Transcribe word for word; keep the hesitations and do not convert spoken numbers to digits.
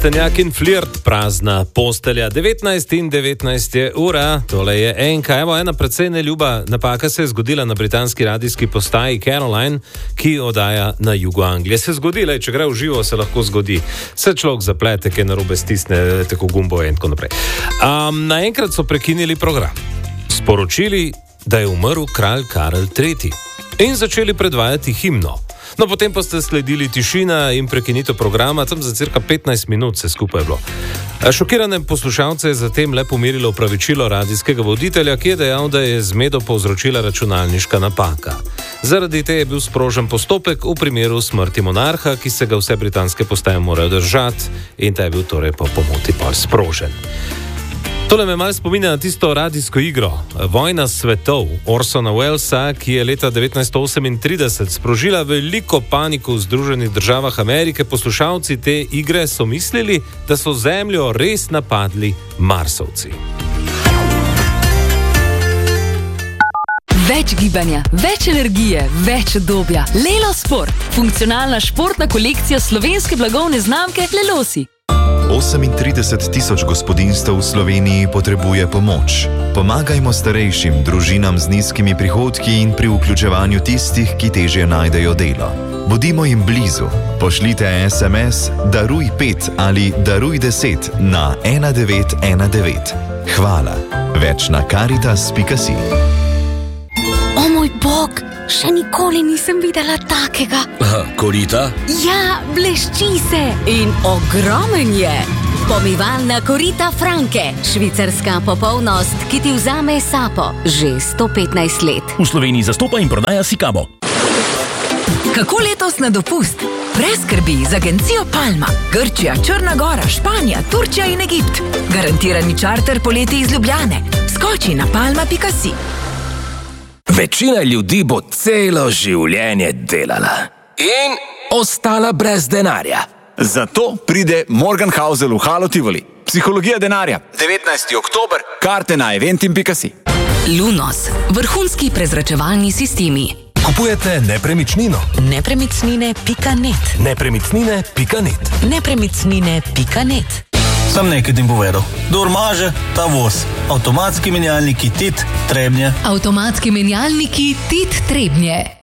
Tenjak in flirt, prazna postelja. devetnajst in devetnajst je ura, tole je enka. Evo, ena precej neljuba napaka se je zgodila na britanski radijski postaji Caroline, ki oddaja na jugu Anglije. Se zgodi, le, če gre v živo, se lahko zgodi. Se človek zaplete, kaj narobe stisne, tako gumbo in tako naprej. Um, naenkrat so prekinili program. Sporočili, da je umrl kralj Karel tretji. In začeli predvajati himno. No, potem pa ste sledili tišina in prekinitev programa, tam za cirka petnajst minut se skupaj bilo. Šokirane poslušalce je zatem le pomirilo opravičilo radijskega voditelja, ki je dejal, da je zmedo povzročila računalniška napaka. Zaradi te je bil sprožen postopek v primeru smrti monarha, ki se ga vse britanske postaje morajo držati, in ta je bil torej po pomoti pa sprožen. Tole me malo spominja na tisto radijsko igro Vojna svetov Orsona Wellesa, ki je leta devetnajststo osemintrideset sprožila veliko paniko v Združenih državah Amerike. Poslušalci te igre so mislili, da so Zemljo res napadli Marsovci. Več gibanja, več energije, več obdobja. Lelo Sport. Funkcionalna športna kolekcija slovenske blagovne znamke Lelosi. osemintrideset tisoč gospodinjstev v Sloveniji potrebuje pomoč. Pomagajmo starejšim, družinam z nizkimi prihodki in pri vključevanju tistih, ki težje najdejo delo. Bodimo jim blizu. Pošljite es em es Daruj pet ali Daruj deset na ena devet ena devet. Hvala. Več na karitas pika si. O moj bog, še nikoli nisem videla takega. Aha, korita? Ja, blešči se in ogromen je. Pomivalna korita Franke, švicarska popolnost, ki ti vzame sapo že sto petnajst let. V Sloveniji zastopa in prodaja Sikabo. Kako letos na dopust? Brez skrbi z agencijo Palma. Grčija, Črna Gora, Španija, Turčija in Egipt. Garantirani čarter poleti iz Ljubljane. Skoči na palma pika si. Večina ljudi bo celo življenje delala in ostala brez denarja. Zato pride Morgenhausel v Halo Tivoli. Psihologija denarja. devetnajsti oktober. Karte na eventim pika si. Lunos. Vrhunski prezračevalni sistemi. Kupujete nepremičnino? Nepremičnine pika net. Nepremičnine pika net. Nepremičnine pika net. Sam nekaj tim povedal. Kdor maže, ta voz. Avtomatski menjalniki Tit Trebnje. Avtomatski menjalniki Tit Trebnje.